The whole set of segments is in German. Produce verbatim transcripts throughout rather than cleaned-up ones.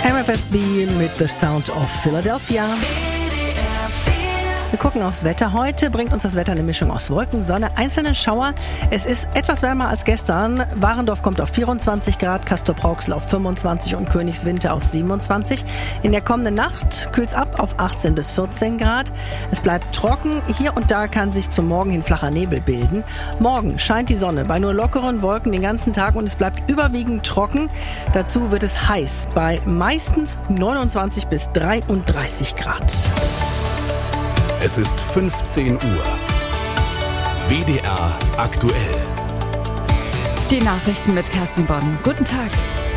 M F S B mit The Sound of Philadelphia. Wir gucken aufs Wetter. Heute bringt uns das Wetter eine Mischung aus Wolken, Sonne, einzelne Schauer. Es ist etwas wärmer als gestern. Warendorf kommt auf vierundzwanzig Grad, Castrop-Rauxel auf fünfundzwanzig und Königswinter auf siebenundzwanzig. In der kommenden Nacht kühlt es ab auf achtzehn bis vierzehn Grad. Es bleibt trocken. Hier und da kann sich zum Morgen hin flacher Nebel bilden. Morgen scheint die Sonne bei nur lockeren Wolken den ganzen Tag und es bleibt überwiegend trocken. Dazu wird es heiß bei meistens neunundzwanzig bis dreiunddreißig Grad. Es ist fünfzehn Uhr. W D R aktuell. Die Nachrichten mit Kerstin Bonn. Guten Tag.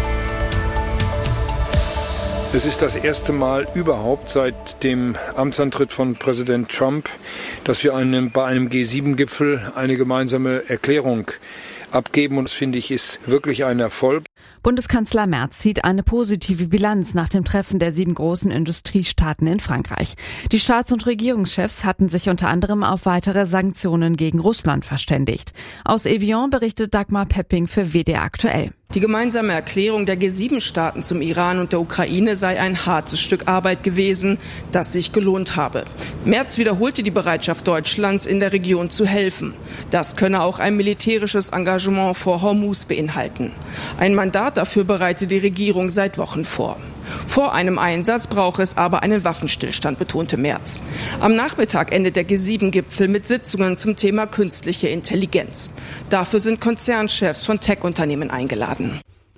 Es ist das erste Mal überhaupt seit dem Amtsantritt von Präsident Trump, dass wir einem, bei einem G sieben Gipfel eine gemeinsame Erklärung abgeben. Und das, finde ich, ist wirklich ein Erfolg. Bundeskanzler Merz zieht eine positive Bilanz nach dem Treffen der sieben großen Industriestaaten in Frankreich. Die Staats- und Regierungschefs hatten sich unter anderem auf weitere Sanktionen gegen Russland verständigt. Aus Evian berichtet Dagmar Pepping für W D R aktuell. Die gemeinsame Erklärung der G sieben Staaten zum Iran und der Ukraine sei ein hartes Stück Arbeit gewesen, das sich gelohnt habe. Merz wiederholte die Bereitschaft Deutschlands, in der Region zu helfen. Das könne auch ein militärisches Engagement vor Hormuz beinhalten. Ein Mandat dafür bereite die Regierung seit Wochen vor. Vor einem Einsatz brauche es aber einen Waffenstillstand, betonte Merz. Am Nachmittag endet der G sieben Gipfel mit Sitzungen zum Thema künstliche Intelligenz. Dafür sind Konzernchefs von Tech-Unternehmen eingeladen.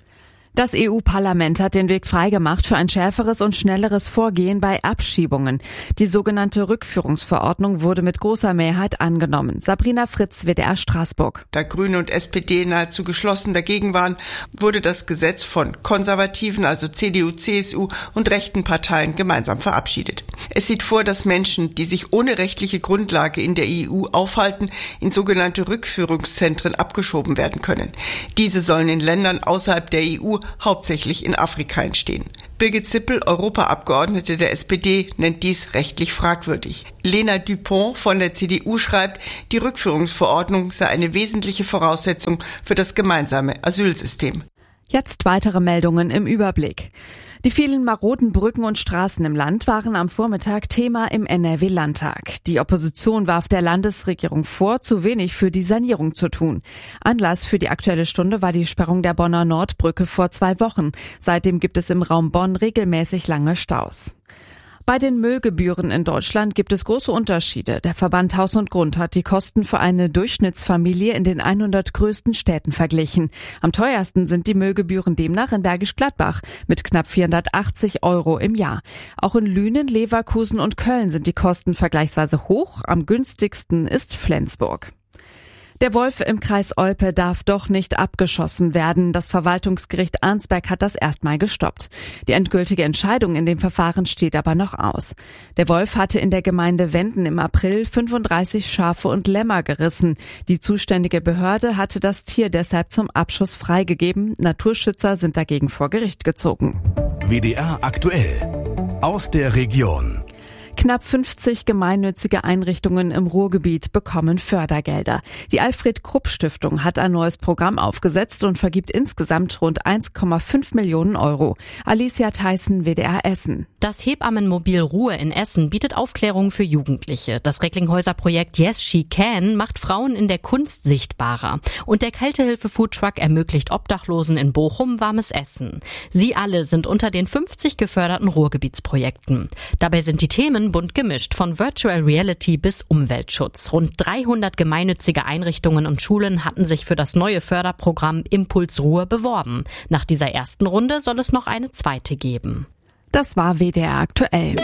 Das E U-Parlament hat den Weg freigemacht für ein schärferes und schnelleres Vorgehen bei Abschiebungen. Die sogenannte Rückführungsverordnung wurde mit großer Mehrheit angenommen. Sabrina Fritz, W D R Straßburg. Da Grüne und S P D nahezu geschlossen dagegen waren, wurde das Gesetz von konservativen, also C D U, C S U und rechten Parteien gemeinsam verabschiedet. Es sieht vor, dass Menschen, die sich ohne rechtliche Grundlage in der E U aufhalten, in sogenannte Rückführungszentren abgeschoben werden können. Diese sollen in Ländern außerhalb der E U hauptsächlich in Afrika entstehen. Birgit Zippel, Europaabgeordnete der S P D, nennt dies rechtlich fragwürdig. Lena Dupont von der C D U schreibt, die Rückführungsverordnung sei eine wesentliche Voraussetzung für das gemeinsame Asylsystem. Jetzt weitere Meldungen im Überblick. Die vielen maroden Brücken und Straßen im Land waren am Vormittag Thema im N R W-Landtag. Die Opposition warf der Landesregierung vor, zu wenig für die Sanierung zu tun. Anlass für die Aktuelle Stunde war die Sperrung der Bonner Nordbrücke vor zwei Wochen. Seitdem gibt es im Raum Bonn regelmäßig lange Staus. Bei den Müllgebühren in Deutschland gibt es große Unterschiede. Der Verband Haus und Grund hat die Kosten für eine Durchschnittsfamilie in den hundert größten Städten verglichen. Am teuersten sind die Müllgebühren demnach in Bergisch Gladbach mit knapp vierhundertachtzig Euro im Jahr. Auch in Lünen, Leverkusen und Köln sind die Kosten vergleichsweise hoch. Am günstigsten ist Flensburg. Der Wolf im Kreis Olpe darf doch nicht abgeschossen werden. Das Verwaltungsgericht Arnsberg hat das erstmal gestoppt. Die endgültige Entscheidung in dem Verfahren steht aber noch aus. Der Wolf hatte in der Gemeinde Wenden im April fünfunddreißig Schafe und Lämmer gerissen. Die zuständige Behörde hatte das Tier deshalb zum Abschuss freigegeben. Naturschützer sind dagegen vor Gericht gezogen. W D R aktuell. Aus der Region. Knapp fünfzig gemeinnützige Einrichtungen im Ruhrgebiet bekommen Fördergelder. Die Alfred-Krupp-Stiftung hat ein neues Programm aufgesetzt und vergibt insgesamt rund eins Komma fünf Millionen Euro. Alicia Theissen, W D R Essen. Das Hebammenmobil Ruhe in Essen bietet Aufklärung für Jugendliche. Das Recklinghäuser-Projekt Yes She Can macht Frauen in der Kunst sichtbarer. Und der Kältehilfe-Foodtruck ermöglicht Obdachlosen in Bochum warmes Essen. Sie alle sind unter den fünfzig geförderten Ruhrgebietsprojekten. Dabei sind die Themen bunt gemischt, von Virtual Reality bis Umweltschutz. Rund dreihundert gemeinnützige Einrichtungen und Schulen hatten sich für das neue Förderprogramm Impuls Ruhe beworben. Nach dieser ersten Runde soll es noch eine zweite geben. Das war W D R aktuell.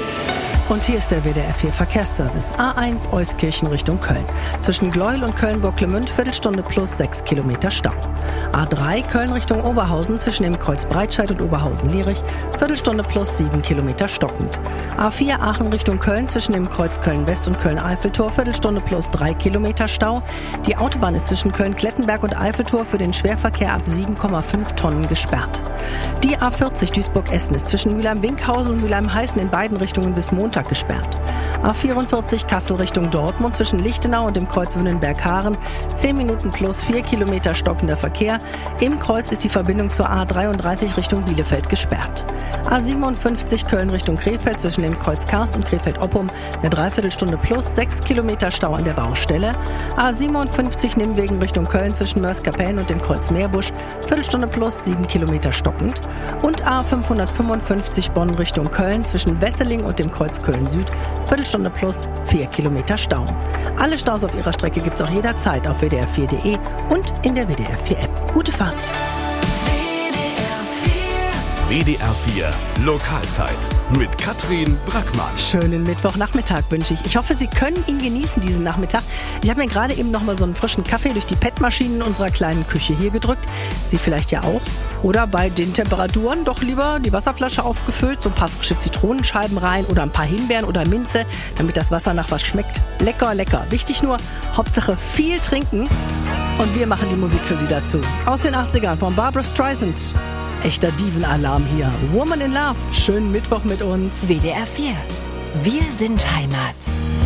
Und hier ist der W D R vier Verkehrsservice. A eins Euskirchen Richtung Köln. Zwischen Gleuel und Köln-Burglemünd Viertelstunde plus sechs Kilometer Stau. A drei Köln Richtung Oberhausen zwischen dem Kreuz Breitscheid und Oberhausen-Lierich Viertelstunde plus sieben Kilometer stockend. A vier Aachen Richtung Köln zwischen dem Kreuz Köln-West und Köln-Eiffeltor Viertelstunde plus drei Kilometer Stau. Die Autobahn ist zwischen Köln-Klettenberg und Eiffeltor für den Schwerverkehr ab sieben Komma fünf Tonnen gesperrt. Die A vierzig Duisburg-Essen ist zwischen Mülheim-Winkhausen und Mülheim-Heißen in beiden Richtungen bis Montag gesperrt. A vierundvierzig Kassel Richtung Dortmund zwischen Lichtenau und dem Kreuz Wünnenberg-Haaren. zehn Minuten plus vier Kilometer stockender Verkehr. Im Kreuz ist die Verbindung zur A dreiunddreißig Richtung Bielefeld gesperrt. A siebenundfünfzig Köln Richtung Krefeld zwischen dem Kreuz Karst und Krefeld-Oppum. Eine Dreiviertelstunde plus sechs Kilometer Stau an der Baustelle. A siebenundfünfzig Nimwegen Richtung Köln zwischen Mörs-Kapellen und dem Kreuz Meerbusch. Viertelstunde plus sieben Kilometer stockend. Und A fünfhundertfünfundfünfzig Bonn Richtung Köln zwischen Wesseling und dem Kreuz Köln-Süd. Viertelstunde plus vier Kilometer Stau. Alle Staus auf ihrer Strecke gibt's auch jederzeit auf w d r vier punkt d e und in der W D R vier App. Gute Fahrt! W D R vier Lokalzeit mit Katrin Brackmann. Schönen Mittwochnachmittag wünsche ich. Ich hoffe, Sie können ihn genießen, diesen Nachmittag. Ich habe mir gerade eben noch mal so einen frischen Kaffee durch die P E T-Maschinen unserer kleinen Küche hier gedrückt. Sie vielleicht ja auch. Oder bei den Temperaturen doch lieber die Wasserflasche aufgefüllt, so ein paar frische Zitronenscheiben rein oder ein paar Himbeeren oder Minze, damit das Wasser nach was schmeckt. Lecker, lecker. Wichtig nur, Hauptsache viel trinken. Und wir machen die Musik für Sie dazu. Aus den achtzigern von Barbra Streisand. Echter Dievenalarm hier. Woman in Love. Schönen Mittwoch mit uns. W D R vier. Wir sind Heimat.